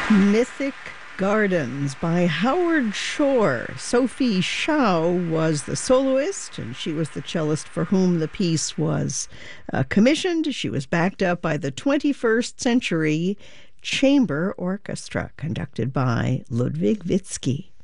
Mythic Gardens by Howard Shore. Sophie Shao was the soloist, and she was the cellist for whom the piece was commissioned. She was backed up by the 21st Century Chamber Orchestra, conducted by Ludwig Witzki.